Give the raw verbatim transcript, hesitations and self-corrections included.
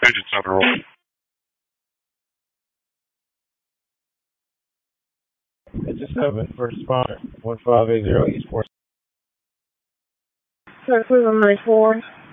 Engine seven roll. Engine seven, first responder, one five eight zero East four. Sir, Cleveland ninety-four.